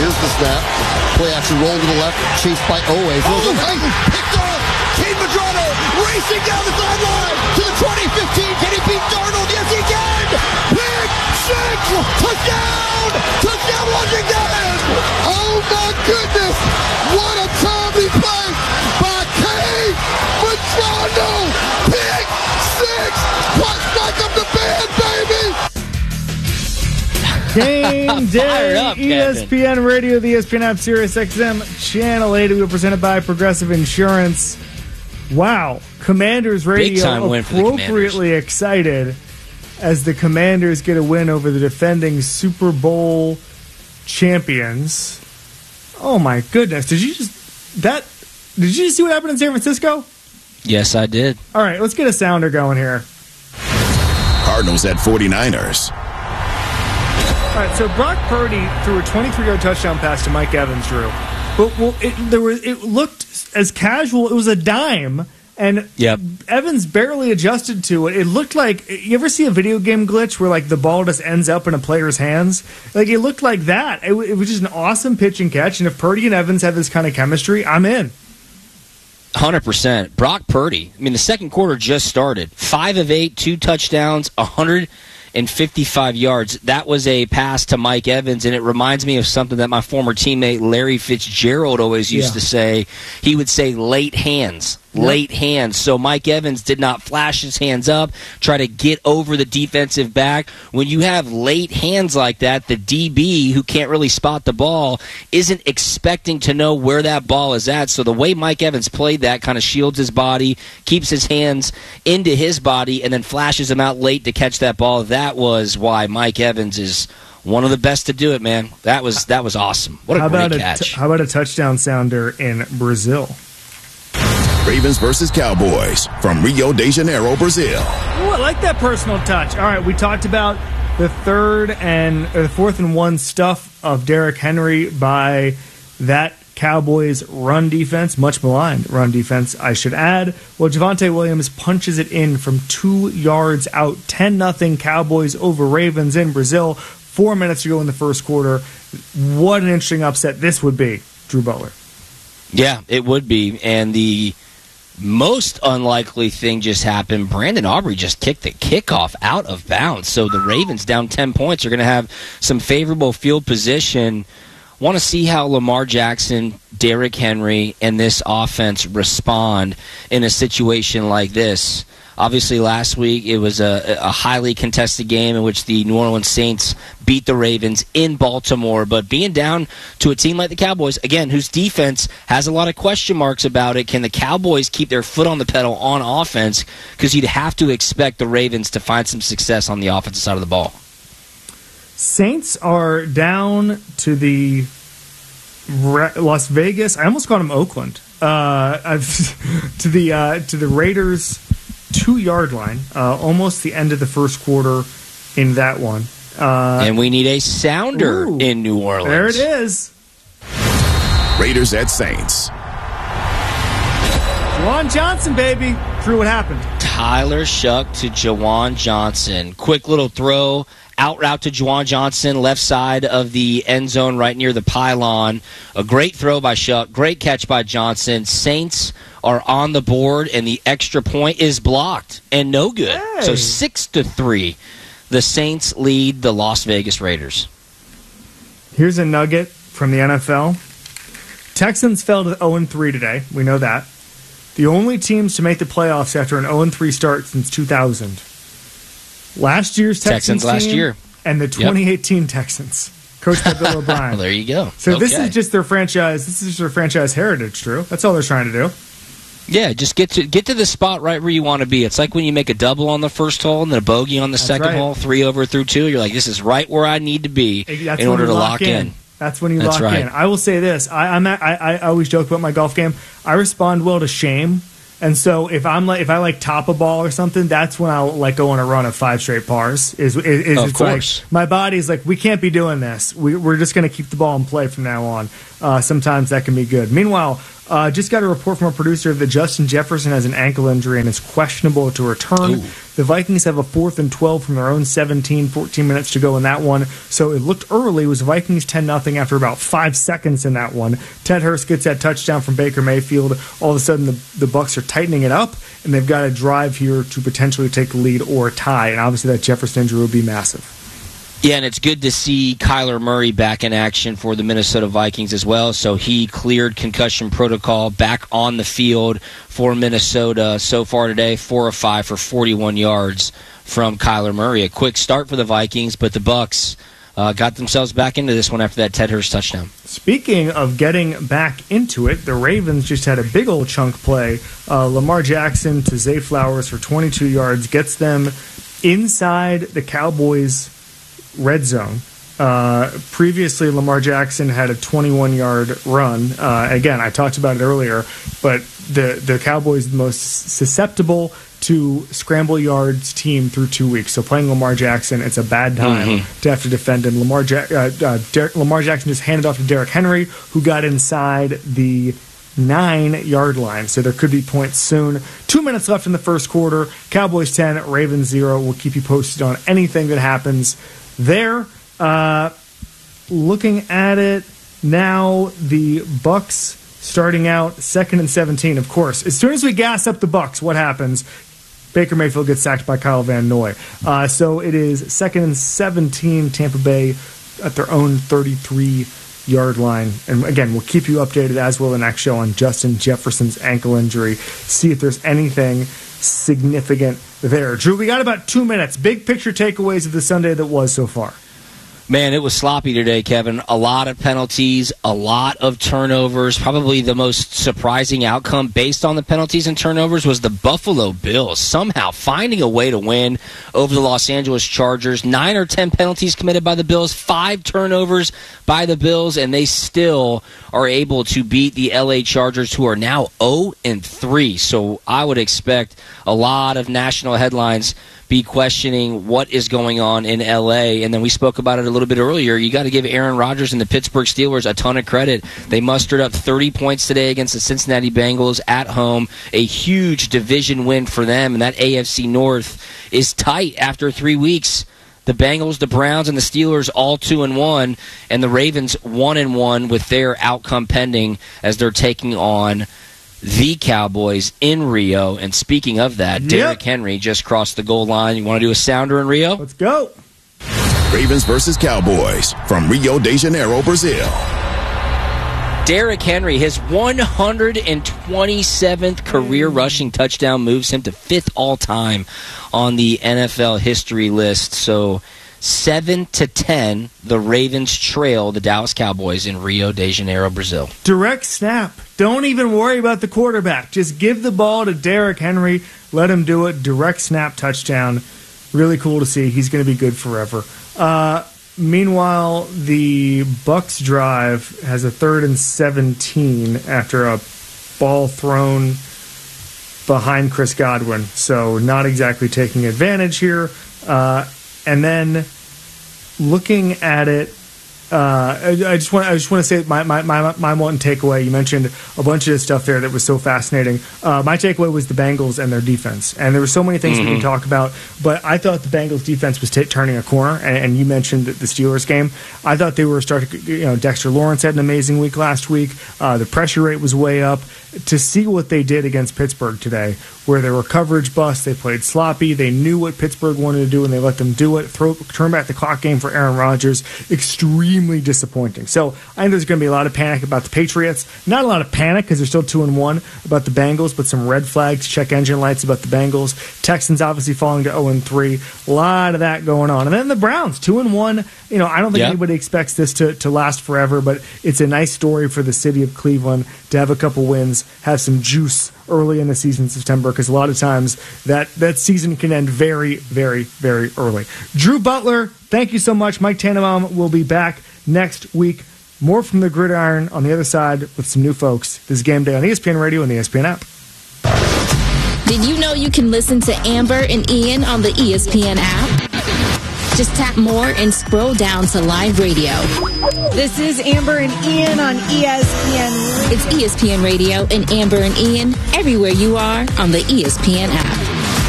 Here's the snap. Play action roll to the left, chased by Owe. Throws it right, picked off. Cade Madrano racing down the sideline to the 20-15. Can he beat Darnold? Yes, he can. Pick six. Touchdown. Touchdown, Washington. Oh, my goodness. What a time he played by Cade Madrano. Pick six. Punch back up the band, baby. Game day, up, ESPN Radio, the ESPN app, Sirius XM, Channel 80. We were presented by Progressive Insurance. Wow, Commanders Radio appropriately excited as the Commanders get a win over the defending Super Bowl champions. Oh my goodness! Did you just see what happened in San Francisco? Yes, I did. All right, let's get a sounder going here. Cardinals at 49ers. All right, so Brock Purdy threw a 23-yard touchdown pass to Mike Evans, Drew. But it looked as casual. It was a dime, and Evans barely adjusted to it. It looked like, you ever see a video game glitch where like the ball just ends up in a player's hands? Like it looked like that. It was just an awesome pitch and catch. And if Purdy and Evans have this kind of chemistry, I'm in. 100%. Brock Purdy. I mean, the second quarter just started. 5 of 8, 2 touchdowns, 155 yards. That was a pass to Mike Evans, and it reminds me of something that my former teammate Larry Fitzgerald always used to say. He would say late hands. Late hands. So Mike Evans did not flash his hands up, try to get over the defensive back. When you have late hands like that, the DB, who can't really spot the ball, isn't expecting to know where that ball is at. So the way Mike Evans played that kind of shields his body, keeps his hands into his body, and then flashes him out late to catch that ball. That was why Mike Evans is one of the best to do it, man. That was awesome. What a great catch. How about a touchdown sounder in Brazil? Ravens versus Cowboys from Rio de Janeiro, Brazil. Ooh, I like that personal touch. All right, we talked about the fourth and one stuff of Derrick Henry by that Cowboys run defense, much maligned run defense, I should add. Well, Javonte Williams punches it in from 2 yards out, 10-0 Cowboys over Ravens in Brazil. 4 minutes to go in the first quarter. What an interesting upset this would be, Drew Butler. Yeah, it would be, and the most unlikely thing just happened. Brandon Aubrey just kicked the kickoff out of bounds. So the Ravens, down 10 points, are going to have some favorable field position. Want to see how Lamar Jackson, Derrick Henry, and this offense respond in a situation like this. Obviously, last week it was a highly contested game in which the New Orleans Saints beat the Ravens in Baltimore. But being down to a team like the Cowboys, again, whose defense has a lot of question marks about it, can the Cowboys keep their foot on the pedal on offense? Because you'd have to expect the Ravens to find some success on the offensive side of the ball. Saints are down to the Las Vegas. I almost called them Oakland. To the Raiders 2-yard line, almost the end of the first quarter in that one. And we need a sounder in New Orleans. There it is. Raiders at Saints. Juwan Johnson, baby. Drew, what happened? Tyler Shuck to Juwan Johnson. Quick little throw. Out route to Juwan Johnson, left side of the end zone right near the pylon. A great throw by Shuck. Great catch by Johnson. Saints are on the board, and the extra point is blocked and no good. Hey. So 6-3, the Saints lead the Las Vegas Raiders. Here's a nugget from the NFL. Texans fell to 0-3 today. We know that. The only teams to make the playoffs after an 0-3 start since 2000. Last year's Texans last team year. And the 2018 Texans, coached by Bill O'Brien. Well, there you go. So This is just their franchise. This is their franchise heritage, Drew. That's all they're trying to do. Yeah, just get to the spot right where you want to be. It's like when you make a double on the first hole and then a bogey on the second hole, 3 over through 2. You're like, this is right where I need to be in order to lock in. That's when you lock in. I will say this. I always joke about my golf game. I respond well to shame. And so if I top a ball or something, that's when I'll go on a run of 5 straight pars. Of course. My body's like, we can't be doing this. We're just going to keep the ball in play from now on. Sometimes that can be good. Meanwhile, Just got a report from a producer that Justin Jefferson has an ankle injury and is questionable to return. Ooh. The Vikings have a 4th and 12 from their own 14 minutes to go in that one. So it looked early. It was Vikings 10-0 after about 5 seconds in that one. Ted Hurst gets that touchdown from Baker Mayfield. All of a sudden, the Bucs are tightening it up, and they've got a drive here to potentially take the lead or tie. And obviously, that Jefferson injury would be massive. Yeah, and it's good to see Kyler Murray back in action for the Minnesota Vikings as well. So he cleared concussion protocol, back on the field for Minnesota so far today, 4 of 5 for 41 yards from Kyler Murray. A quick start for the Vikings, but the Bucs got themselves back into this one after that Ted Hurst touchdown. Speaking of getting back into it, the Ravens just had a big old chunk play. Lamar Jackson to Zay Flowers for 22 yards, gets them inside the Cowboys' red zone. Previously, Lamar Jackson had a 21-yard run. Again, I talked about it earlier, but the Cowboys the most susceptible to scramble yards team through 2 weeks. So playing Lamar Jackson, it's a bad time to have to defend him. Lamar Jackson just handed off to Derrick Henry, who got inside the 9-yard line. So there could be points soon. 2 minutes left in the first quarter. Cowboys 10, Ravens 0. We'll keep you posted on anything that happens there. Looking at it now, the Bucs starting out 2nd and 17. Of course, as soon as we gas up the Bucs, what happens? Baker Mayfield gets sacked by Kyle Van Noy. So it is 2nd and 17, Tampa Bay at their own 33-yard line. And again, we'll keep you updated, as will the next show, on Justin Jefferson's ankle injury. See if there's anything significant there. Drew, we got about 2 minutes. Big picture takeaways of the Sunday that was so far. Man, it was sloppy today, Kevin. A lot of penalties, a lot of turnovers. Probably the most surprising outcome based on the penalties and turnovers was the Buffalo Bills somehow finding a way to win over the Los Angeles Chargers. 9 or 10 penalties committed by the Bills, 5 turnovers by the Bills, and they still are able to beat the LA Chargers, who are now 0-3. So I would expect a lot of national headlines be questioning what is going on in L.A. And then we spoke about it a little bit earlier. You got to give Aaron Rodgers and the Pittsburgh Steelers a ton of credit. They mustered up 30 points today against the Cincinnati Bengals at home. A huge division win for them, and that AFC North is tight after 3 weeks. The Bengals, the Browns, and the Steelers all 2-1, and the Ravens 1-1 with their outcome pending as they're taking on the Cowboys in Rio. And speaking of that, Derrick Henry just crossed the goal line. You want to do a sounder in Rio? Let's go. Ravens versus Cowboys from Rio de Janeiro, Brazil. Derrick Henry, his 127th career rushing touchdown moves him to 5th all-time on the NFL history list. So 7-10, the Ravens trail the Dallas Cowboys in Rio de Janeiro, Brazil. Direct snap. Don't even worry about the quarterback. Just give the ball to Derrick Henry. Let him do it. Direct snap touchdown. Really cool to see. He's going to be good forever. Meanwhile, the Bucs drive has a 3rd and 17 after a ball thrown behind Chris Godwin. So not exactly taking advantage here. And then looking at it, I just want to say my one takeaway. You mentioned a bunch of stuff there that was so fascinating. My takeaway was the Bengals and their defense, and there were so many things we can talk about. But I thought the Bengals defense was turning a corner, and you mentioned the Steelers game. I thought they were starting. Dexter Lawrence had an amazing week last week. The pressure rate was way up. To see what they did against Pittsburgh today, where there were coverage busts, they played sloppy, they knew what Pittsburgh wanted to do, and they let them do it. Turn back the clock game for Aaron Rodgers. Extremely disappointing. So I think there's going to be a lot of panic about the Patriots. Not a lot of panic because they're still 2-1 about the Bengals, but some red flags, check engine lights about the Bengals. Texans obviously falling to 0-3. A lot of that going on. And then the Browns, 2-1. I don't think anybody expects this to last forever, but it's a nice story for the city of Cleveland to have a couple wins, have some juice early in the season in September, because a lot of times that season can end very, very, very early. Drew Butler, thank you so much. Mike Tannenbaum will be back next week. More from the gridiron on the other side with some new folks. This is Game Day on ESPN Radio and the ESPN app. Did you know you can listen to Amber and Ian on the ESPN app? Just tap more and scroll down to live radio. This is Amber and Ian on ESPN. It's ESPN Radio and Amber and Ian everywhere you are on the ESPN app.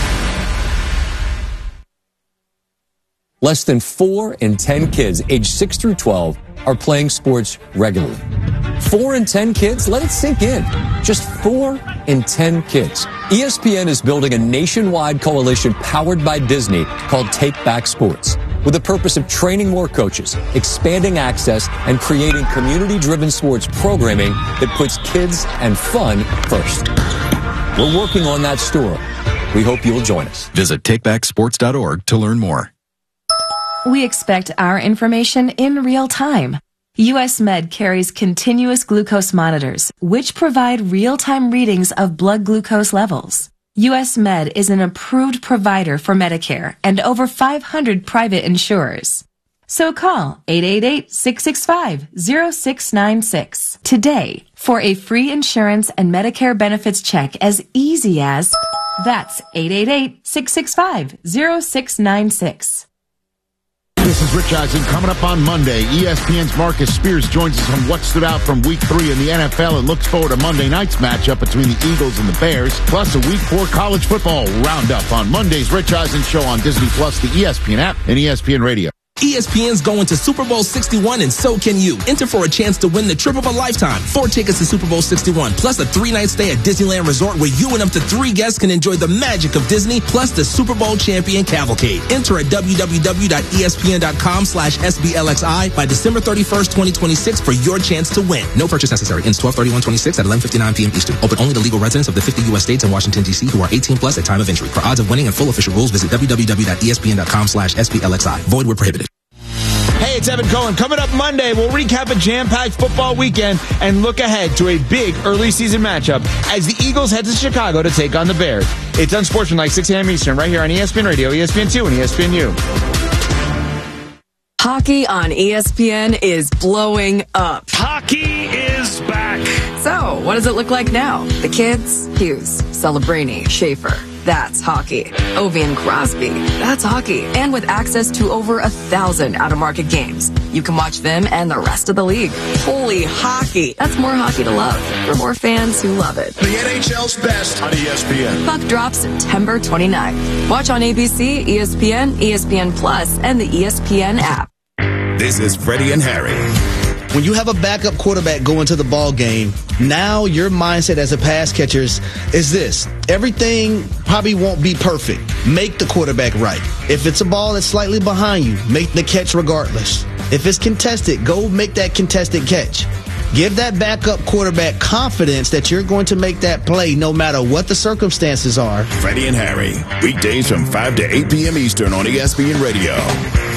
Less than 4 in 10 kids aged 6 through 12 are playing sports regularly. 4 in 10 kids? Let it sink in. Just 4 in 10 kids. ESPN is building a nationwide coalition powered by Disney called Take Back Sports, with the purpose of training more coaches, expanding access, and creating community-driven sports programming that puts kids and fun first. We're working on that story. We hope you'll join us. Visit takebacksports.org to learn more. We expect our information in real time. US Med carries continuous glucose monitors, which provide real-time readings of blood glucose levels. US Med is an approved provider for Medicare and over 500 private insurers. So call 888-665-0696 today for a free insurance and Medicare benefits check as easy as, that's 888-665-0696. This is Rich Eisen. Coming up on Monday, ESPN's Marcus Spears joins us on what stood out from Week 3 in the NFL and looks forward to Monday night's matchup between the Eagles and the Bears, plus a Week 4 college football roundup on Monday's Rich Eisen Show on Disney+, the ESPN app, and ESPN Radio. ESPN's going to Super Bowl 61, and so can you. Enter for a chance to win the trip of a lifetime. 4 tickets to Super Bowl 61, plus a 3-night stay at Disneyland Resort where you and up to 3 guests can enjoy the magic of Disney, plus the Super Bowl champion cavalcade. Enter at www.espn.com/SBLXI by December 31st, 2026 for your chance to win. No purchase necessary. Ends 12/31/26 at 11:59 p.m. Eastern. Open only to legal residents of the 50 U.S. states and Washington, D.C. who are 18 plus at time of entry. For odds of winning and full official rules, visit www.espn.com/SBLXI. Void where prohibited. Hey, it's Evan Cohen. Coming up Monday, we'll recap a jam-packed football weekend and look ahead to a big early season matchup as the Eagles head to Chicago to take on the Bears. It's Unsportsmanlike, 6 a.m. Eastern, right here on ESPN Radio, ESPN2, and ESPNU. Hockey on ESPN is blowing up. Hockey is back. So, what does it look like now? The kids? Hughes, Celebrini, Schaefer. That's hockey. Ovi and Crosby. That's hockey. And with access to over 1,000 out-of-market games, you can watch them and the rest of the league. Holy hockey. That's more hockey to love for more fans who love it. The NHL's best on ESPN. Puck drops September 29th. Watch on ABC, ESPN, ESPN Plus, and the ESPN app. This is Freddie and Harry. When you have a backup quarterback go into the ball game, now your mindset as a pass catcher is this. Everything probably won't be perfect. Make the quarterback right. If it's a ball that's slightly behind you, make the catch regardless. If it's contested, go make that contested catch. Give that backup quarterback confidence that you're going to make that play no matter what the circumstances are. Freddie and Harry, weekdays from 5 to 8 p.m. Eastern on ESPN Radio.